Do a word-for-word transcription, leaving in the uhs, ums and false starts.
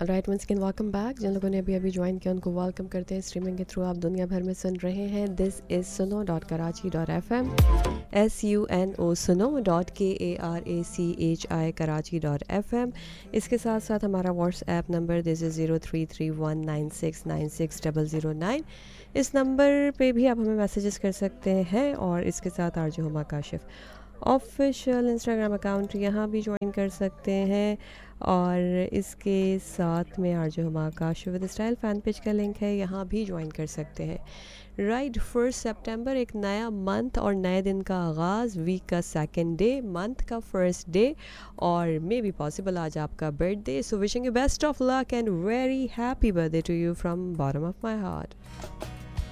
Right once again welcome back. जिन लोगों ने अभी अभी ज्वाइन किया उनको वेलकम करते हैं। स्ट्रीमिंग के थ्रू आप दुनिया भर में सुन रहे हैं। दिस इज़ सुनो dot Karachi dot F M, S U N O सुनो डॉट के A R A C H I Karachi dot F M. इसके साथ साथ हमारा WhatsApp number this is zero three three one nine six nine six double zero nine. इस number पे भी आप हमें मैसेजेस कर सकते हैं। और इसके साथ RJ Huma Kashif official Instagram account यहाँ भी ज्वाइन कर सकते हैं। और इसके साथ में RJ Huma Kashif with style fan page का लिंक है, यहाँ भी ज्वाइन कर सकते हैं। राइट, फर्स्ट सितंबर, एक नया मंथ और नए दिन का आगाज़, वीक का सेकंड डे, मंथ का फर्स्ट डे, और मे बी पॉसिबल आज आपका birthday. So wishing you best of luck and very happy birthday to you from bottom of my heart.